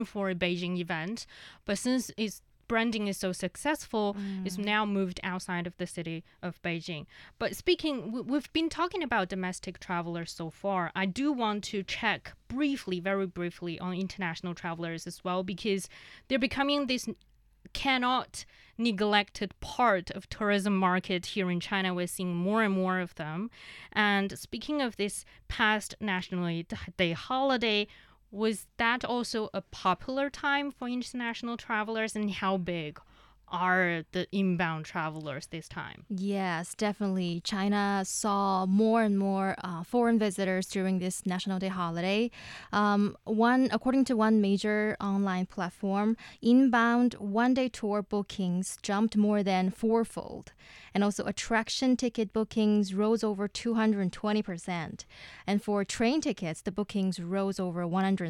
for a Beijing event, but since its branding is so successful, it's now moved outside of the city of Beijing. But we've been talking about domestic travelers so far. I do want to check very briefly on international travelers as well, because they're becoming this cannot neglected part of tourism market here in China. We're seeing more and more of them. And speaking of this past National Day holiday, was that also a popular time for international travelers, and how big are the inbound travelers this time? Yes, definitely. China saw more and more foreign visitors during this National Day holiday. According to one major online platform, inbound one-day tour bookings jumped more than fourfold. And also attraction ticket bookings rose over 220%. And for train tickets, the bookings rose over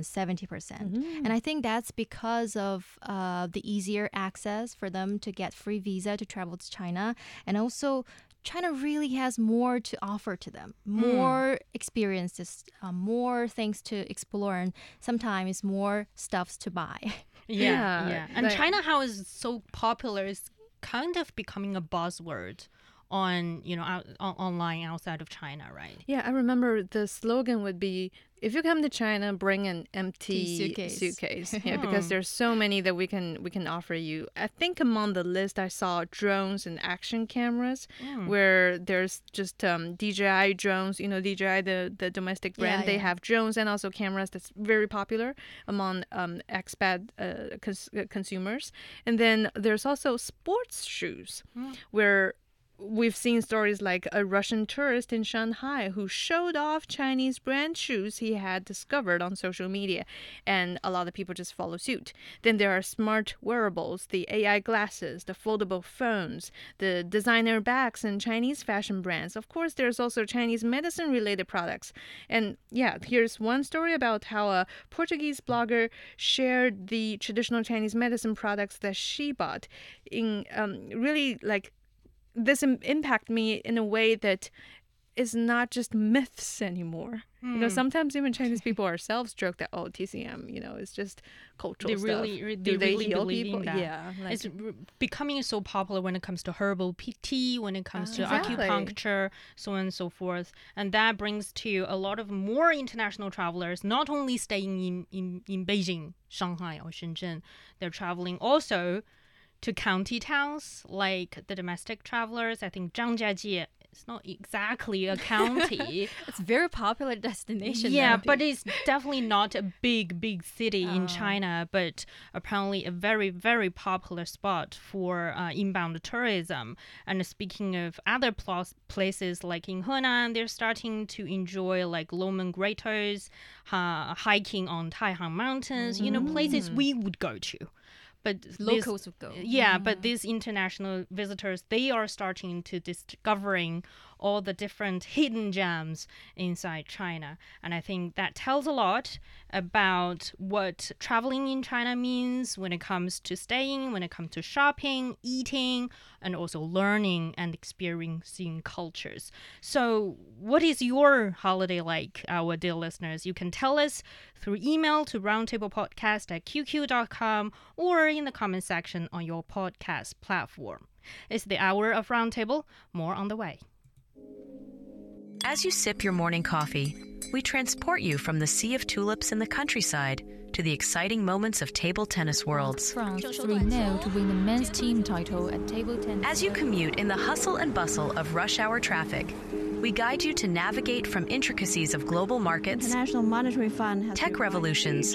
170%. And I think that's because of the easier access for them to get free visa to travel to China. And also, China really has more to offer to them, more experiences, more things to explore, and sometimes more stuffs to buy. Yeah. And China, how is so popular, is kind of becoming a buzzword on, online outside of China, right? Yeah, I remember the slogan would be, if you come to China, bring an empty suitcase. Yeah, because there's so many that we can offer you. I think among the list I saw drones and action cameras, where there's just DJI drones. DJI, the domestic brand, they have drones and also cameras that's very popular among expat consumers. And then there's also sports shoes, where we've seen stories like a Russian tourist in Shanghai who showed off Chinese brand shoes he had discovered on social media, and a lot of people just follow suit. Then there are smart wearables, the AI glasses, the foldable phones, the designer bags, and Chinese fashion brands. Of course, there's also Chinese medicine-related products. And yeah, here's one story about how a Portuguese blogger shared the traditional Chinese medicine products that she bought in really like this impact me in a way that is not just myths anymore. Sometimes even Chinese people ourselves joke that, TCM, it's just cultural stuff. Do they really heal believe people? in that? Yeah. It's becoming so popular when it comes to herbal tea, when it comes to acupuncture, so on and so forth. And that brings to a lot of more international travelers, not only staying in Beijing, Shanghai, or Shenzhen, they're traveling also to county towns, like the domestic travelers. I think Zhangjiajie is not exactly a county. It's a very popular destination. Yeah, but it's definitely not a big city in China, but apparently a very, very popular spot for inbound tourism. And speaking of other places like in Henan, they're starting to enjoy like Lomen Graters, hiking on Taihang Mountains, places we would go to. But locals would go. Yeah, but these international visitors, they are starting to discovering all the different hidden gems inside China. And I think that tells a lot about what traveling in China means when it comes to staying, when it comes to shopping, eating, and also learning and experiencing cultures. So what is your holiday like, our dear listeners? You can tell us through email to roundtablepodcast@qq.com or in the comment section on your podcast platform. It's the hour of Roundtable. More on the way. As you sip your morning coffee, we transport you from the sea of tulips in the countryside to the exciting moments of table tennis worlds. France 3-0 to win the men's team title at table tennis. As you commute in the hustle and bustle of rush hour traffic, we guide you to navigate from intricacies of global markets, International Monetary Fund has tech revolutions,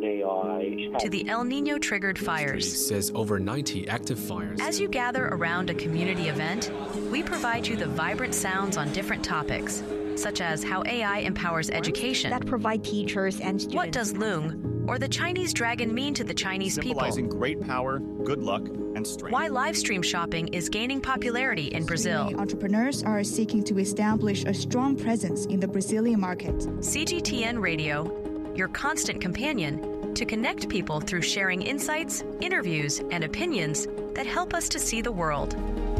to the El Nino-triggered fires. Says over 90 active fires. As you gather around a community event, we provide you the vibrant sounds on different topics, such as how AI empowers education. that provide teachers and students. What does Lung or the Chinese dragon mean to the Chinese people? Symbolizing great power, good luck, and strength. Why live stream shopping is gaining popularity in Brazil. Entrepreneurs are seeking to establish a strong presence in the Brazilian market. CGTN Radio, your constant companion to connect people through sharing insights, interviews, and opinions that help us to see the world.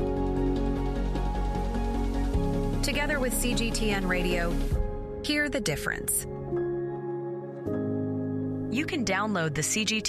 Together with CGTN Radio, hear the difference. You can download the CGTN